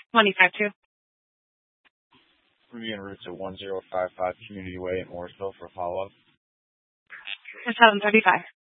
25 too. Ruby en route to 1055 Community Way in Mooresville for follow-up. 735.